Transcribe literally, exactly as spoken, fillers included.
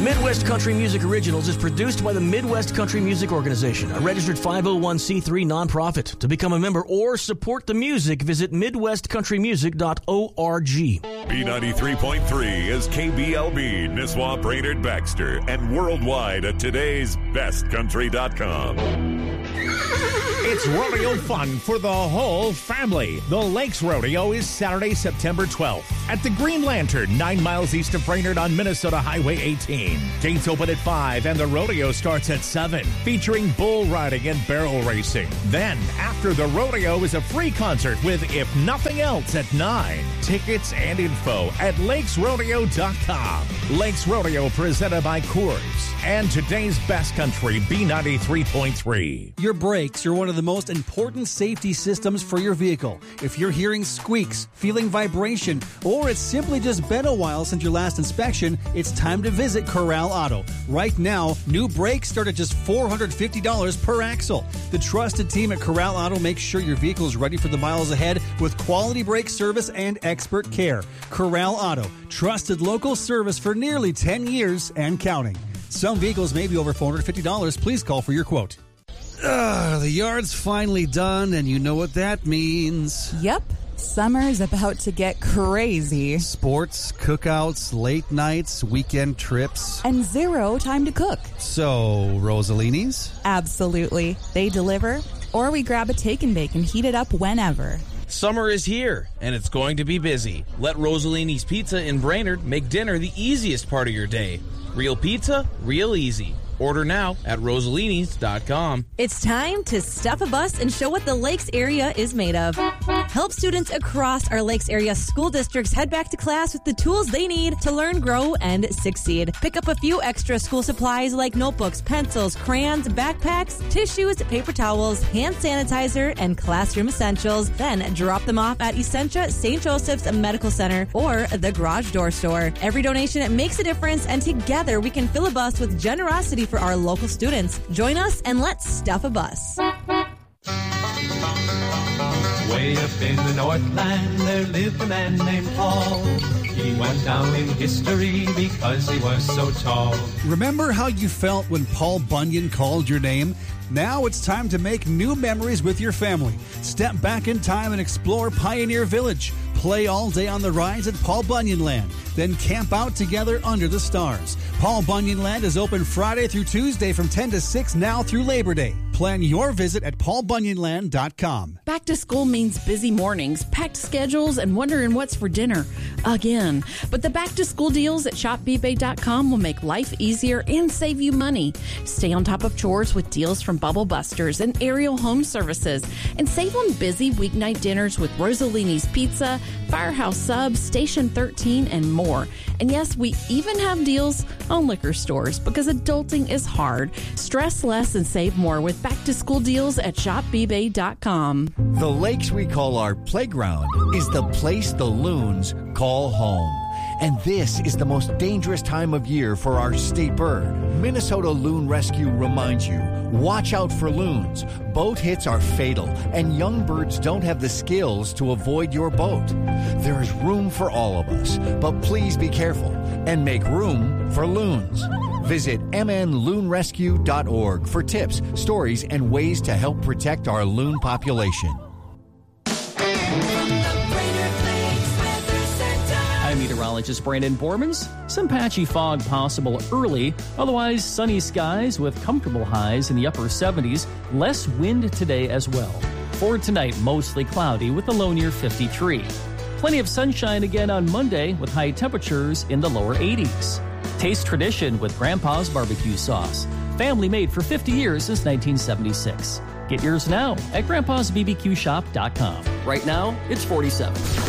Midwest Country Music Originals is produced by the Midwest Country Music Organization, a registered five oh one c three nonprofit. To become a member or support the music, visit midwest country music dot org. B ninety-three point three is K B L B, Nisswa, Brainerd, Baxter, and worldwide at today's best country dot com. It's rodeo fun for the whole family. The Lakes Rodeo is Saturday, September twelfth at the Green Lantern, nine miles east of Brainerd on Minnesota Highway eighteen. Gates open at five and the rodeo starts at seven, featuring bull riding and barrel racing. Then, after the rodeo is a free concert with If Nothing Else at nine. Tickets and info at lakes rodeo dot com. Lakes Rodeo presented by Coors and today's best country, B ninety-three point three. Your brakes are one of the most important safety systems for your vehicle. If you're hearing squeaks, feeling vibration, or it's simply just been a while since your last inspection, it's time to visit Corral Auto. Right now, new brakes start at just four hundred fifty dollars per axle. The trusted team at Corral Auto makes sure your vehicle is ready for the miles ahead with quality brake service and expert care. Corral Auto, trusted local service for nearly ten years and counting. Some vehicles may be over four hundred fifty dollars. Please call for your quote. Ugh, the yard's finally done, and you know what that means. Yep. Summer's about to get crazy. Sports, cookouts, late nights, weekend trips. And zero time to cook. So, Rosalini's? Absolutely. They deliver, or we grab a take and bake and heat it up whenever. Summer is here, and it's going to be busy. Let Rosalini's Pizza in Brainerd make dinner the easiest part of your day. Real pizza, real easy. Order now at rosalinis dot com. It's time to stuff a bus and show what the Lakes area is made of. Help students across our Lakes area school districts head back to class with the tools they need to learn, grow, and succeed. Pick up a few extra school supplies like notebooks, pencils, crayons, backpacks, tissues, paper towels, hand sanitizer, and classroom essentials. Then drop them off at Essentia Saint Joseph's Medical Center or the Garage Door Store. Every donation makes a difference, and together we can fill a bus with generosity for our local students. Join us and let's stuff a bus. Way up in the Northland, there lived a man named Paul. He went down in history because he was so tall. Remember how you felt when Paul Bunyan called your name? Now it's time to make new memories with your family. Step back in time and explore Pioneer Village. Play all day on the rides at Paul Bunyan Land. Then camp out together under the stars. Paul Bunyan Land is open Friday through Tuesday from ten to six now through Labor Day. Plan your visit at paul bunyan land dot com. Back to school means busy mornings, packed schedules, and wondering what's for dinner again. But the back to school deals at shop b bay dot com will make life easier and save you money. Stay on top of chores with deals from Bubble Busters and Aerial Home Services, and save on busy weeknight dinners with Rosalini's Pizza, Firehouse Subs, Station thirteen, and more. And yes, we even have deals on liquor stores because adulting is hard. Stress less and save more with back to school deals at shop b bay dot com. The lakes we call our playground is the place the loons call home. And this is the most dangerous time of year for our state bird. Minnesota Loon Rescue reminds you, watch out for loons. Boat hits are fatal, and young birds don't have the skills to avoid your boat. There is room for all of us, but please be careful and make room for loons. Visit m n loon rescue dot org for tips, stories, and ways to help protect our loon population. I'm meteorologist Brandon Bormans. Some patchy fog possible early, otherwise sunny skies with comfortable highs in the upper seventies, less wind today as well. For tonight, mostly cloudy with a low near fifty-three. Plenty of sunshine again on Monday with high temperatures in the lower eighties. Taste tradition with Grandpa's barbecue sauce. Family made for fifty years since nineteen seventy-six. Get yours now at grandpas b b q shop dot com. Right now, it's forty-seven.